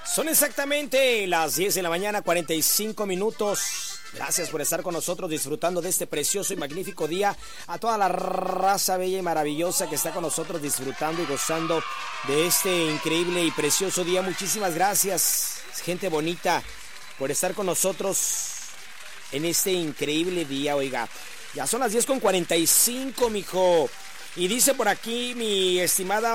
Son exactamente las 10 de la mañana, 45 minutos. Gracias por estar con nosotros disfrutando de este precioso y magnífico día. A toda la raza bella y maravillosa que está con nosotros disfrutando y gozando de este increíble y precioso día. Muchísimas gracias, gente bonita, por estar con nosotros en este increíble día. Oiga, ya son las 10:45, mijo. Y dice por aquí mi estimada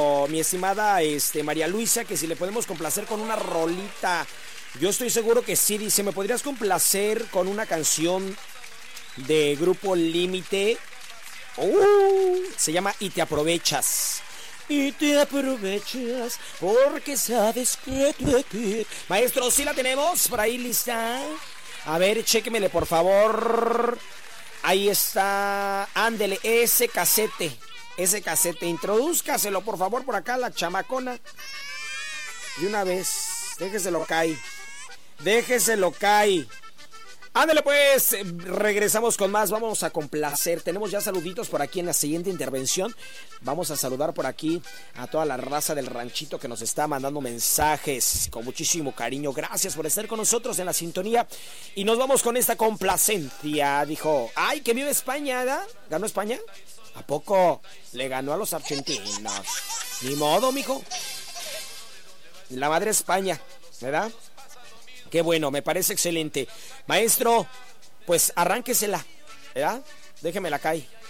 María Luisa que si le podemos complacer con una rolita. Yo estoy seguro que sí. Dice, ¿me podrías complacer con una canción de Grupo Límite? Se llama Y te aprovechas. Y te aprovechas porque sabes que te quiero. Maestro, ¿sí la tenemos por ahí lista? A ver, chéquemele por favor. Ahí está, ándele, ese casete, introdúzcaselo por favor por acá la chamacona. De una vez, déjeselo caer. Ándale pues, regresamos con más, vamos a complacer. Tenemos ya saluditos por aquí en la siguiente intervención. Vamos a saludar por aquí a toda la raza del ranchito que nos está mandando mensajes con muchísimo cariño. Gracias por estar con nosotros en la sintonía. Y nos vamos con esta complacencia. Dijo, ay, que vive España, ¿verdad? ¿Ganó España? ¿A poco le ganó a los argentinos? Ni modo, mijo. La madre España, ¿verdad? Qué bueno, me parece excelente. Maestro, pues arránquesela, ¿verdad? Déjemela caer.